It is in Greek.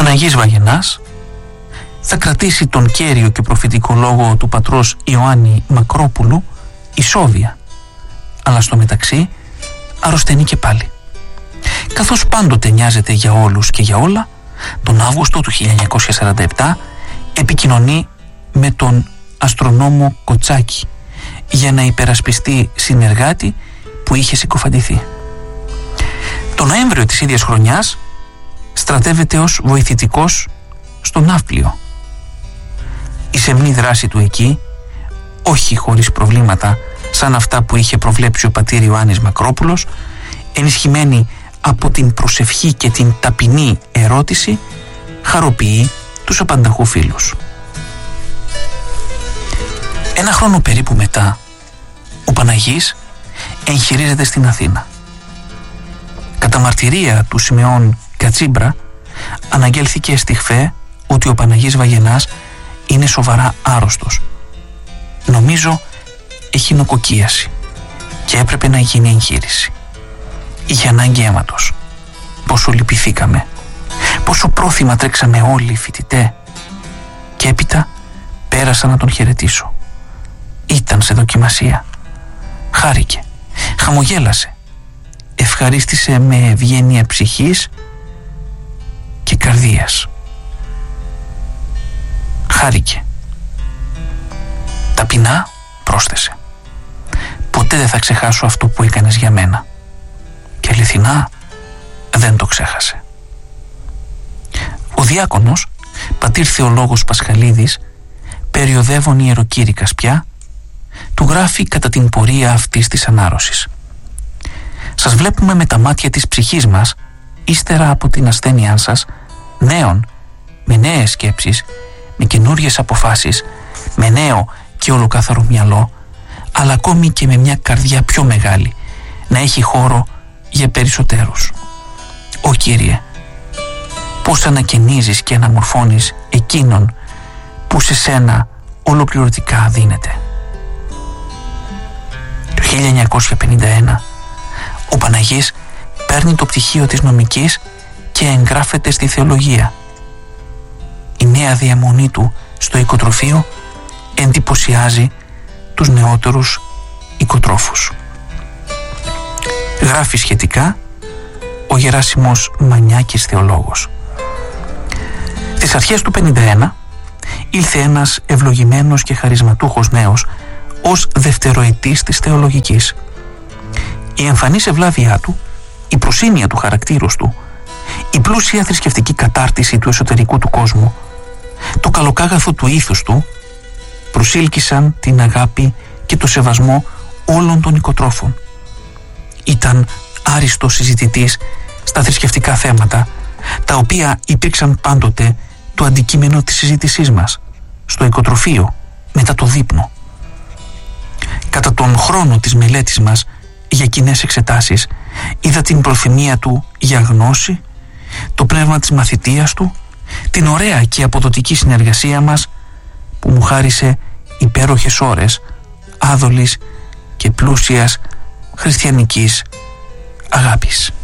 Παναγής Βαγενάς θα κρατήσει τον κέριο και προφητικό λόγο του πατρός Ιωάννη Μακρόπουλου ισόβια, αλλά στο μεταξύ αρρωσταίνει και πάλι. Καθώς πάντοτε νοιάζεται για όλους και για όλα, τον Αύγουστο του 1947 επικοινωνεί με τον αστρονόμο Κοτσάκη για να υπερασπιστεί συνεργάτη που είχε συκοφαντηθεί. Το Νοέμβριο της ίδιας χρονιάς στρατεύεται ως βοηθητικός στο Ναύπλιο. Η σεμνή δράση του εκεί, όχι χωρίς προβλήματα σαν αυτά που είχε προβλέψει ο πατήρ Ιωάννης Μακρόπουλος, ενισχυμένη από την προσευχή και την ταπεινή ερώτηση, χαροποιεί τους απανταχού φίλους. Ένα χρόνο περίπου μετά, ο Παναγής εγχειρίζεται στην Αθήνα. Κατά μαρτυρία του Σιμεών Κατσίμπρα, αναγγέλθηκε στη ΧΦΕ ότι ο Παναγής Βαγενάς είναι σοβαρά άρρωστος. Νομίζω έχει νοκοκίαση και έπρεπε να γίνει εγχείρηση. Είχε ανάγκη αίματος. Πόσο λυπηθήκαμε, πόσο πρόθυμα τρέξαμε όλοι οι φοιτητέ. Και έπειτα πέρασα να τον χαιρετήσω. Ήταν σε δοκιμασία. Χάρηκε, χαμογέλασε, ευχαρίστησε με ευγένεια ψυχής και καρδίας. Χάρηκε. Ταπεινά πρόσθεσε: ποτέ δεν θα ξεχάσω αυτό που έκανες για μένα. Και αληθινά δεν το ξέχασε. Ο διάκονος, πατήρ Θεολόγος Πασχαλίδης, περιοδεύων ιεροκήρυκας πια, του γράφει κατά την πορεία αυτής της ανάρρωσης: σας βλέπουμε με τα μάτια της ψυχής μας, ύστερα από την ασθένειά σας, νέων, με νέες σκέψεις, με καινούριες αποφάσεις, με νέο και ολοκάθαρο μυαλό, αλλά ακόμη και με μια καρδιά πιο μεγάλη, να έχει χώρο για περισσότερους. Ω Κύριε, πώς ανακαινίζεις και αναμορφώνεις εκείνον που σε σένα ολοκληρωτικά δίνεται. Το 1951 ο Παναγής παίρνει το πτυχίο της νομικής και εγγράφεται στη θεολογία. Η νέα διαμονή του στο οικοτροφείο εντυπωσιάζει τους νεότερους οικοτρόφους. Γράφει σχετικά ο Γεράσιμος Μανιάκης θεολόγος. Στις αρχές του 51 ήλθε ένας ευλογημένος και χαρισματούχος νέος ως δευτεροετής της θεολογικής. Η εμφανής ευλάβειά του, η προσήμεια του χαρακτήρους του, η πλούσια θρησκευτική κατάρτιση του εσωτερικού του κόσμου, το καλοκάγαθο του ήθους του προσήλκησαν την αγάπη και το σεβασμό όλων των οικοτρόφων. Ήταν άριστος συζητητής στα θρησκευτικά θέματα, τα οποία υπήρξαν πάντοτε το αντικείμενο της συζήτησής μας, στο οικοτροφείο, μετά το δείπνο. Κατά τον χρόνο της μελέτης μας για κοινές εξετάσεις, είδα την προθυμία του για γνώση, το πνεύμα της μαθητείας του, την ωραία και αποδοτική συνεργασία μας που μου χάρισε υπέροχες ώρες άδολης και πλούσιας χριστιανικής αγάπης.